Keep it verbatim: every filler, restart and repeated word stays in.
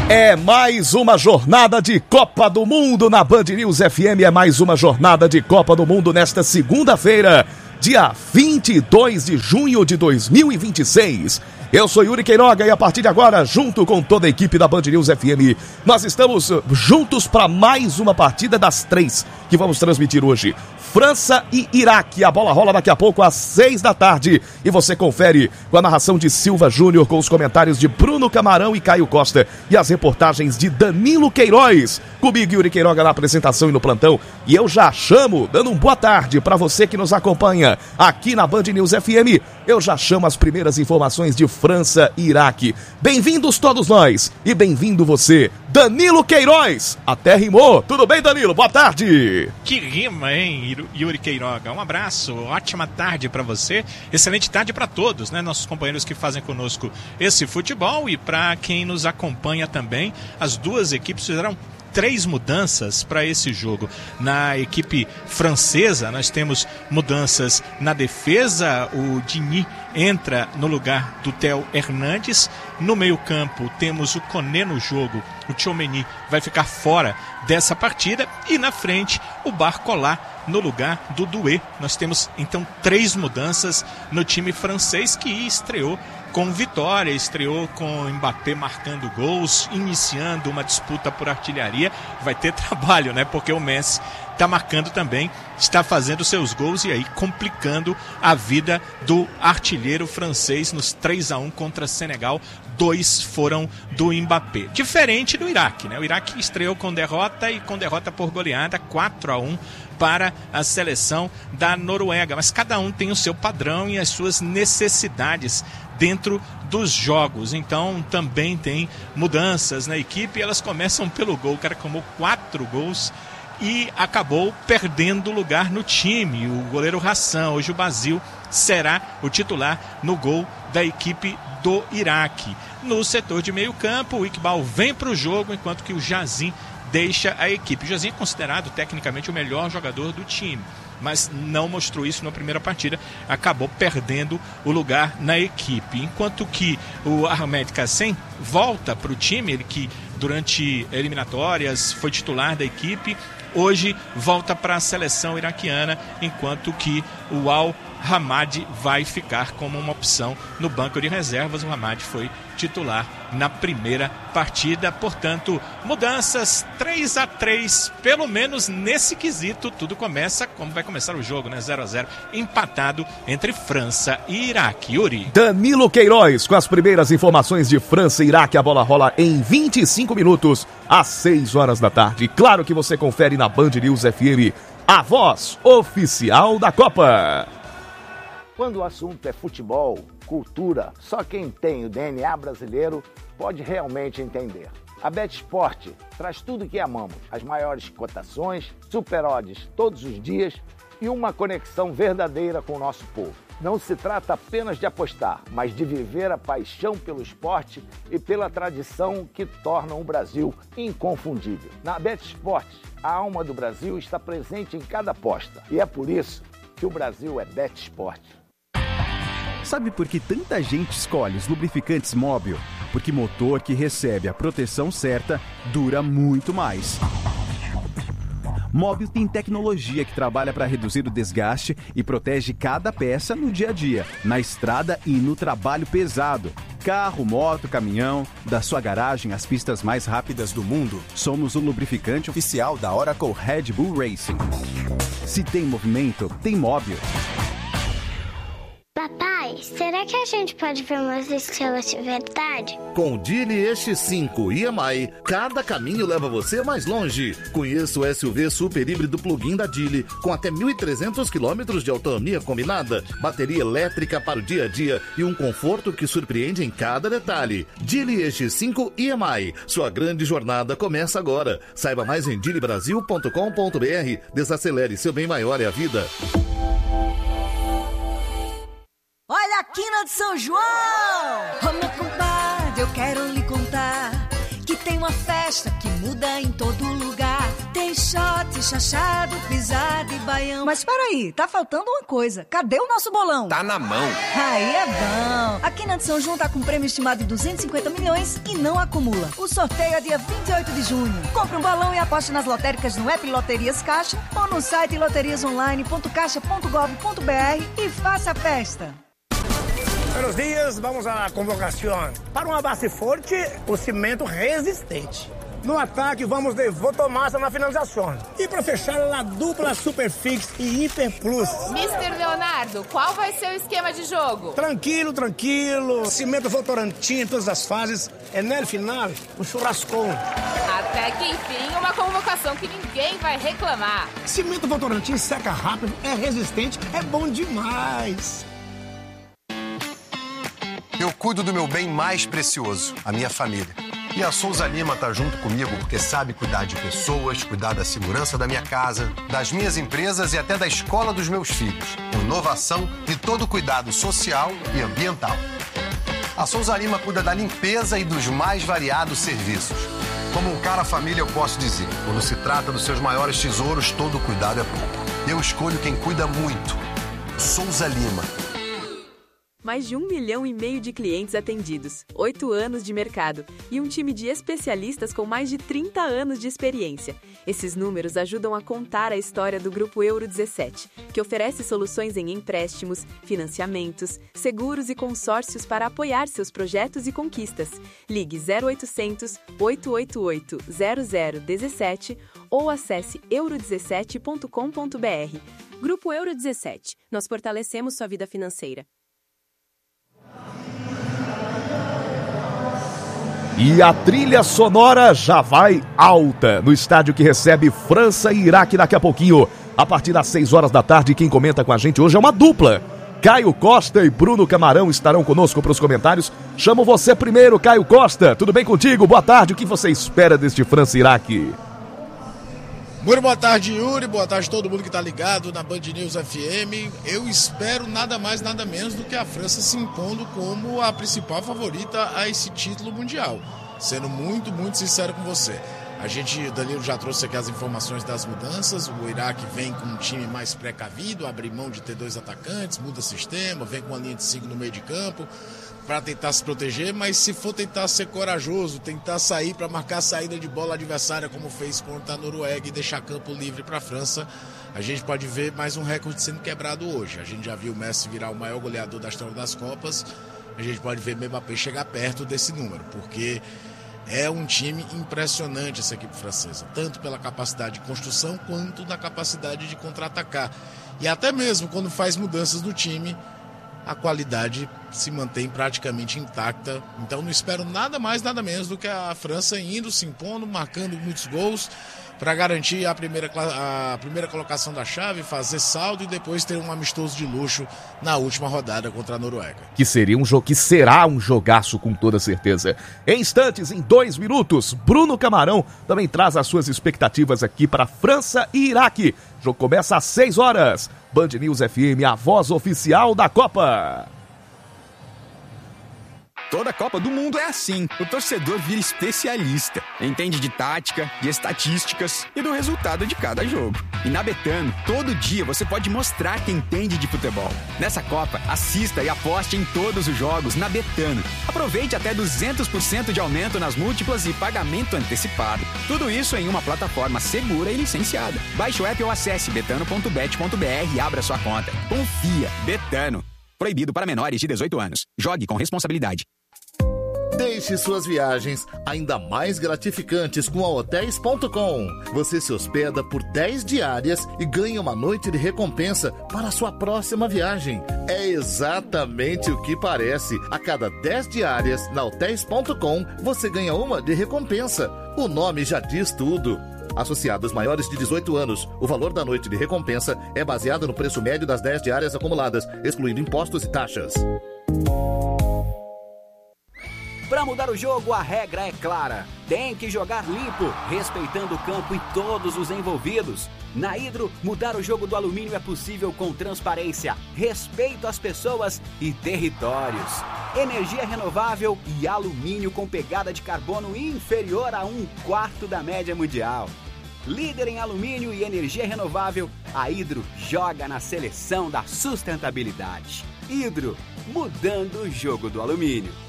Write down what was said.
É mais uma jornada de Copa do Mundo na Band News F M, é mais uma jornada de Copa do Mundo nesta segunda-feira, dia vinte e dois de junho de dois mil e vinte e seis. Eu sou Yuri Queiroga e a partir de agora, junto com toda a equipe da Band News F M, nós estamos juntos para mais uma partida das três que vamos transmitir hoje. França e Iraque. A bola rola daqui a pouco às seis da tarde e você confere com a narração de Silva Júnior, com os comentários de Bruno Camarão e Caio Costa e as reportagens de Danilo Queiroz. Comigo, Yuri Queiroga, na apresentação e no plantão. E eu já chamo, dando um boa tarde para você que nos acompanha aqui na Band News F M. Eu já chamo as primeiras informações de França e Iraque. Bem-vindos todos nós e bem-vindo você, Danilo Queiroz. Até rimou. Tudo bem, Danilo? Boa tarde. Que rima, hein, Yuri Queiroga? Um abraço, ótima tarde para você, excelente tarde para todos, né, nossos companheiros que fazem conosco esse futebol e para quem nos acompanha também. As duas equipes fizeram três mudanças para esse jogo. Na equipe francesa, nós temos mudanças na defesa. O Dini entra no lugar do Theo Hernandes. No meio-campo, temos o Koné no jogo. O Tchouaméni vai ficar fora dessa partida. E na frente, o Barcola no lugar do Doué. Nós temos, então, três mudanças no time francês, que estreou com vitória, estreou com Mbappé marcando gols, iniciando uma disputa por artilharia. Vai ter trabalho, né? Porque o Messi está marcando também, está fazendo seus gols e aí complicando a vida do artilheiro francês nos três a um contra Senegal. Dois foram do Mbappé. Diferente do Iraque, né? O Iraque estreou com derrota e com derrota por goleada, quatro a um para a seleção da Noruega. Mas cada um tem o seu padrão e as suas necessidades dentro dos jogos. Então também tem mudanças na equipe. Elas começam pelo gol. O cara tomou quatro gols e acabou perdendo lugar no time. O goleiro Hassan, hoje o Basil, será o titular no gol da equipe do Iraque. No setor de meio campo, o Iqbal vem para o jogo, enquanto que o Jazim deixa a equipe. O Jazim é considerado tecnicamente o melhor jogador do time, mas não mostrou isso na primeira partida, acabou perdendo o lugar na equipe. Enquanto que o Ahmed Kassem volta para o time, ele que durante eliminatórias foi titular da equipe, hoje volta para a seleção iraquiana, enquanto que o Al-Hamad vai ficar como uma opção no banco de reservas. O Hamad foi titular na primeira partida. Portanto, mudanças três a três, pelo menos nesse quesito. Tudo começa como vai começar o jogo, né? zero a zero, empatado entre França e Iraque. Yuri. Danilo Queiroz com as primeiras informações de França e Iraque. A bola rola em vinte e cinco minutos às seis horas da tarde. Claro que você confere na Band News F M, a voz oficial da Copa. Quando o assunto é futebol, cultura, só quem tem o D N A brasileiro pode realmente entender. A BetSport traz tudo o que amamos, as maiores cotações, super odds todos os dias e uma conexão verdadeira com o nosso povo. Não se trata apenas de apostar, mas de viver a paixão pelo esporte e pela tradição que tornam o Brasil inconfundível. Na BetSport, a alma do Brasil está presente em cada aposta e é por isso que o Brasil é BetSport. Sabe por que tanta gente escolhe os lubrificantes Móbil? Porque motor que recebe a proteção certa dura muito mais. Móbil tem tecnologia que trabalha para reduzir o desgaste e protege cada peça no dia a dia, na estrada e no trabalho pesado. Carro, moto, caminhão, da sua garagem às pistas mais rápidas do mundo, somos o lubrificante oficial da Oracle Red Bull Racing. Se tem movimento, tem Móbil. Papai, será que a gente pode ver umas estrelas de verdade? Com o Geely E X cinco e M I, cada caminho leva você mais longe. Conheça o S U V super híbrido plug-in da Geely, com até mil e trezentos quilômetros de autonomia combinada, bateria elétrica para o dia a dia e um conforto que surpreende em cada detalhe. Geely E X cinco e M I, sua grande jornada começa agora. Saiba mais em geely brasil ponto com ponto b r. Desacelere, seu bem maior é a vida. Olha a quina de São João! Ô meu compadre, eu quero lhe contar que tem uma festa que muda em todo lugar. Tem shot, chachado, pisado e baião. Mas peraí, tá faltando uma coisa. Cadê o nosso bolão? Tá na mão. Aí é bom. A Quina de São João tá com prêmio estimado de duzentos e cinquenta milhões e não acumula. O sorteio é dia vinte e oito de junho. Compre um bolão e aposte nas lotéricas no app Loterias Caixa ou no site loterias online ponto caixa ponto gov ponto br e faça a festa. Buenos dias, vamos à convocação. Para uma base forte, o cimento resistente. No ataque, vamos de Votomassa na finalização. E para fechar, a dupla Superfix e Hiper Plus. mister Leonardo, qual vai ser o esquema de jogo? Tranquilo, tranquilo. Cimento Votorantim em todas as fases. É no final, um churrascão. Até que enfim, uma convocação que ninguém vai reclamar. Cimento Votorantim seca rápido, é resistente, é bom demais. Eu cuido do meu bem mais precioso, a minha família. E a Souza Lima tá junto comigo porque sabe cuidar de pessoas, cuidar da segurança da minha casa, das minhas empresas e até da escola dos meus filhos. Com inovação e todo cuidado social e ambiental. A Souza Lima cuida da limpeza e dos mais variados serviços. Como um cara família, eu posso dizer, quando se trata dos seus maiores tesouros, todo cuidado é pouco. Eu escolho quem cuida muito. Souza Lima. Mais de um milhão e meio de clientes atendidos, oito anos de mercado e um time de especialistas com mais de trinta anos de experiência. Esses números ajudam a contar a história do Grupo Euro dezessete, que oferece soluções em empréstimos, financiamentos, seguros e consórcios para apoiar seus projetos e conquistas. Ligue zero oitocentos, oito oito oito, zero zero um sete ou acesse euro dezessete ponto com ponto br. Grupo Euro dezessete. Nós fortalecemos sua vida financeira. E a trilha sonora já vai alta no estádio que recebe França e Iraque daqui a pouquinho. A partir das seis horas da tarde, quem comenta com a gente hoje é uma dupla. Caio Costa e Bruno Camarão estarão conosco para os comentários. Chamo você primeiro, Caio Costa. Tudo bem contigo? Boa tarde. O que você espera deste França e Iraque? Muito boa tarde, Yuri. Boa tarde a todo mundo que está ligado na Band News F M. Eu espero nada mais, nada menos do que a França se impondo como a principal favorita a esse título mundial. Sendo muito, muito sincero com você. A gente, Danilo já trouxe aqui as informações das mudanças. O Iraque vem com um time mais precavido, abre mão de ter dois atacantes, muda sistema, vem com uma linha de cinco no meio de campo para tentar se proteger, mas se for tentar ser corajoso, tentar sair para marcar a saída de bola adversária, como fez contra a Noruega e deixar campo livre para a França, a gente pode ver mais um recorde sendo quebrado hoje. A gente já viu o Messi virar o maior goleador da história das Copas, a gente pode ver o Mbappé chegar perto desse número, porque é um time impressionante essa equipe francesa, tanto pela capacidade de construção quanto na capacidade de contra-atacar. E até mesmo quando faz mudanças no time, a qualidade se mantém praticamente intacta. Então não espero nada mais, nada menos do que a França indo, se impondo, marcando muitos gols para garantir a primeira, a primeira colocação da chave, fazer saldo e depois ter um amistoso de luxo na última rodada contra a Noruega. Que seria um jogo, que será um jogaço com toda certeza. Em instantes, em dois minutos, Bruno Camarão também traz as suas expectativas aqui para França e Iraque. O jogo começa às seis horas. Band News F M, a voz oficial da Copa. Toda Copa do Mundo é assim. O torcedor vira especialista. Entende de tática, de estatísticas e do resultado de cada jogo. E na Betano, todo dia você pode mostrar que entende de futebol. Nessa Copa, assista e aposte em todos os jogos na Betano. Aproveite até duzentos por cento de aumento nas múltiplas e pagamento antecipado. Tudo isso em uma plataforma segura e licenciada. Baixe o app ou acesse betano ponto bet ponto br e abra sua conta. Confia. Betano. Proibido para menores de dezoito anos. Jogue com responsabilidade. Deixe suas viagens ainda mais gratificantes com a hotéis ponto com. Você se hospeda por dez diárias e ganha uma noite de recompensa para a sua próxima viagem. É exatamente o que parece. A cada dez diárias na hotéis ponto com, você ganha uma de recompensa. O nome já diz tudo. Associados maiores de dezoito anos, o valor da noite de recompensa é baseado no preço médio das dez diárias acumuladas, excluindo impostos e taxas. Para mudar o jogo, a regra é clara. Tem que jogar limpo, respeitando o campo e todos os envolvidos. Na Hidro, mudar o jogo do alumínio é possível com transparência, respeito às pessoas e territórios. Energia renovável e alumínio com pegada de carbono inferior a um quarto da média mundial. Líder em alumínio e energia renovável, a Hidro joga na seleção da sustentabilidade. Hidro, mudando o jogo do alumínio.